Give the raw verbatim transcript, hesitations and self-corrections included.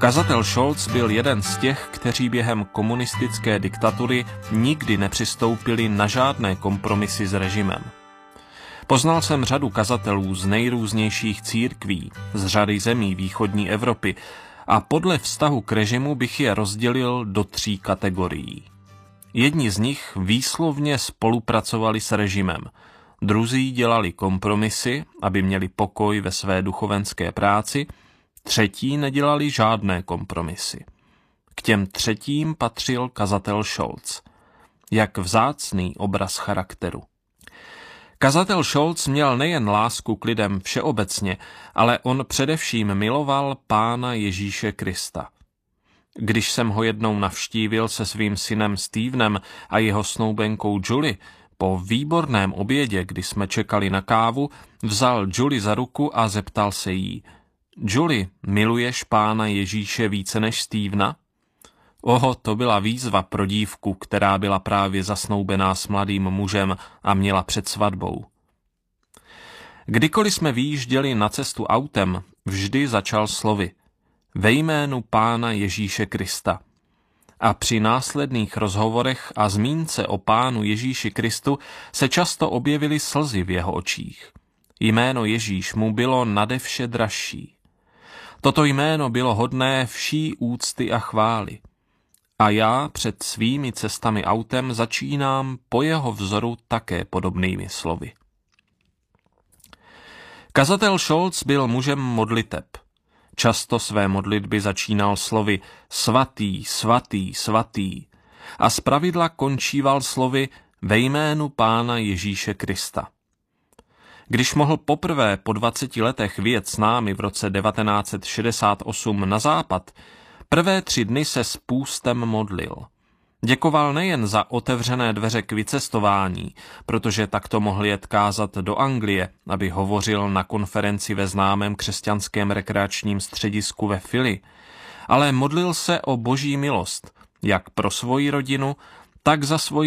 Kazatel Scholz byl jeden z těch, kteří během komunistické diktatury nikdy nepřistoupili na žádné kompromisy s režimem. Poznal jsem řadu kazatelů z nejrůznějších církví, z řady zemí východní Evropy a podle vztahu k režimu bych je rozdělil do tří kategorií. Jedni z nich výslovně spolupracovali s režimem, druzí dělali kompromisy, aby měli pokoj ve své duchovenské práci, třetí nedělali žádné kompromisy. K těm třetím patřil kazatel Scholz. Jak vzácný obraz charakteru. Kazatel Scholz měl nejen lásku k lidem všeobecně, ale on především miloval Pána Ježíše Krista. Když jsem ho jednou navštívil se svým synem Stevenem a jeho snoubenkou Julie, po výborném obědě, kdy jsme čekali na kávu, vzal Julie za ruku a zeptal se jí: Julie, miluješ Pána Ježíše více než Stevena? Oho, to byla výzva pro dívku, která byla právě zasnoubená s mladým mužem a měla před svatbou. Kdykoliv jsme vyjížděli na cestu autem, vždy začal slovy: ve jménu Pána Ježíše Krista. A při následných rozhovorech a zmínce o Pánu Ježíši Kristu se často objevily slzy v jeho očích. Jméno Ježíš mu bylo nadevše dražší. Toto jméno bylo hodné vší úcty a chvály. A já před svými cestami autem začínám po jeho vzoru také podobnými slovy. Kazatel Scholz byl mužem modliteb. Často své modlitby začínal slovy svatý, svatý, svatý a zpravidla končíval slovy ve jménu Pána Ježíše Krista. Když mohl poprvé po dvaceti letech vyjet s námi v roce devatenáct set šedesát osm na západ, prvé tři dny se s půstem modlil. Děkoval nejen za otevřené dveře k vycestování, protože takto mohl jet kázat do Anglie, aby hovořil na konferenci ve známém křesťanském rekreačním středisku ve Philly, ale modlil se o boží milost, jak pro svoji rodinu, tak za svoji